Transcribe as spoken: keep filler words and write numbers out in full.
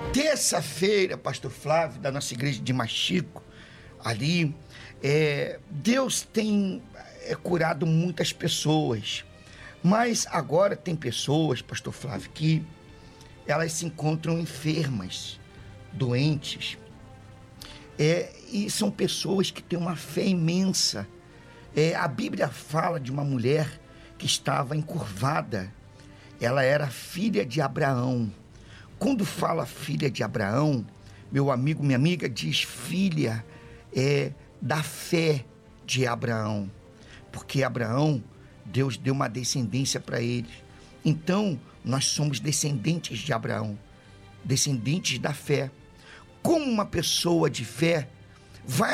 Terça-feira, pastor Flávio, da nossa igreja de Machico, ali, é, Deus tem é, curado muitas pessoas, mas agora tem pessoas, pastor Flávio, que elas se encontram enfermas, doentes, é, e são pessoas que têm uma fé imensa. É, a Bíblia fala de uma mulher que estava encurvada, ela era filha de Abraão. Quando fala filha de Abraão, meu amigo, minha amiga, diz filha é, da fé de Abraão, porque Abraão, Deus deu uma descendência para ele. Então, nós somos descendentes de Abraão, descendentes da fé. Como uma pessoa de fé vai